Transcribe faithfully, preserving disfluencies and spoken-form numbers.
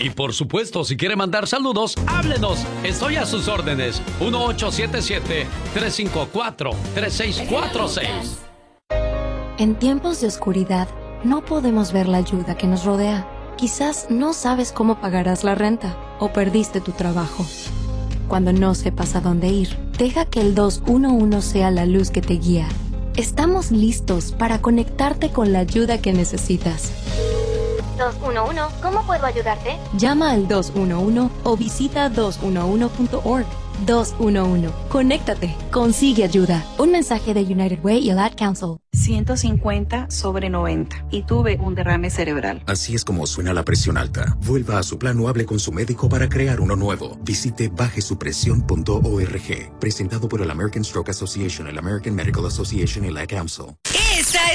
Y por supuesto, si quiere mandar saludos, háblenos. Estoy a sus órdenes. uno ocho siete siete, tres cinco cuatro, tres seis cuatro seis. En tiempos de oscuridad, no podemos ver la ayuda que nos rodea. Quizás no sabes cómo pagarás la renta o perdiste tu trabajo. Cuando no sepas a dónde ir, deja que el dos uno uno sea la luz que te guía. Estamos listos para conectarte con la ayuda que necesitas. dos uno uno, ¿cómo puedo ayudarte? Llama al dos uno uno o visita dos uno uno punto org. dos uno uno. Conéctate. Consigue ayuda. Un mensaje de United Way y el Ad Council. ciento cincuenta sobre noventa y tuve un derrame cerebral. Así es como suena la presión alta. Vuelva a su plan o hable con su médico para crear uno nuevo. Visite baje su presión punto org. Presentado por el American Stroke Association, el American Medical Association y la Ad Council. Esta